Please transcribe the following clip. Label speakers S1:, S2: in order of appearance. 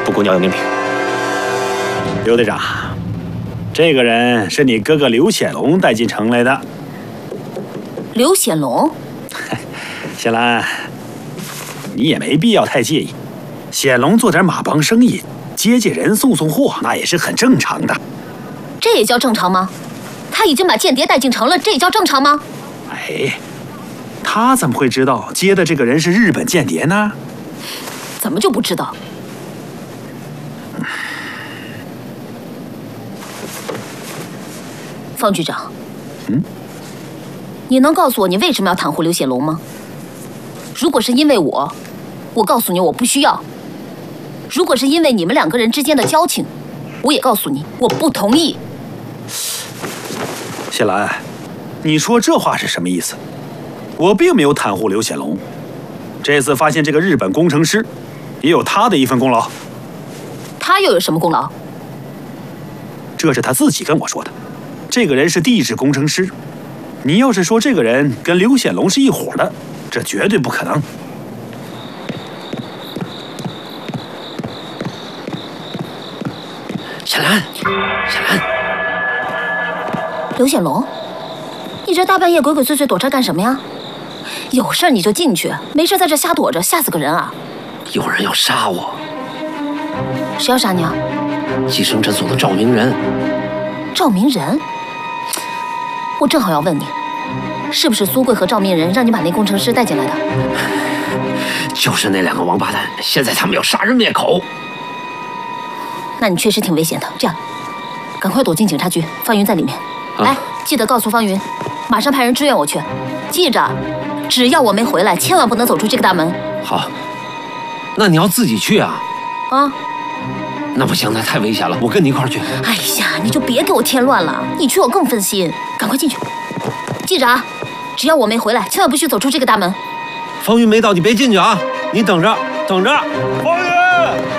S1: 不顾鸟有命令。
S2: 刘队长，这个人是你哥哥刘显龙带进城来的。
S3: 刘显龙，
S2: 谢兰，你也没必要太介意。显龙做点马帮生意，接人送货，那也是很正常的。
S3: 这也叫正常吗？他已经把间谍带进城了，这也叫正常吗？
S2: 哎，他怎么会知道接的这个人是日本间谍呢？
S3: 怎么就不知道？方局长，你能告诉我你为什么要袒护刘显龙吗？如果是因为我告诉你我不需要；如果是因为你们两个人之间的交情，我也告诉你我不同意。
S2: 谢兰，你说这话是什么意思？我并没有袒护刘显龙，这次发现这个日本工程师，也有他的一份功劳。
S3: 他又有什么功劳？
S2: 这是他自己跟我说的。这个人是地质工程师，你要是说这个人跟刘显龙是一伙的，这绝对不可能。
S1: 小兰，小兰，
S3: 刘显龙，你这大半夜鬼鬼祟祟躲这干什么呀？有事你就进去，没事在这瞎躲着，吓死个人啊！
S1: 有人要杀我。
S3: 谁要杀你啊？
S1: 计生诊所的赵明仁。
S3: 赵明仁？我正好要问你，是不是苏贵和赵明仁让你把那工程师带进来的？
S1: 就是那两个王八蛋，现在他们要杀人灭口。
S3: 那你确实挺危险的。这样，赶快躲进警察局，方云在里面。哎，记得告诉方云，马上派人支援我去。记着，只要我没回来，千万不能走出这个大门。
S1: 好，那你要自己去啊？
S3: 啊？
S1: 那不行，那太危险了，我跟你一块儿去。
S3: 哎呀，你就别给我添乱了，你去我更分心。赶快进去。记着啊，只要我没回来，千万不许走出这个大门。
S1: 方云没到，你别进去啊，你等着，等着。
S2: 方云。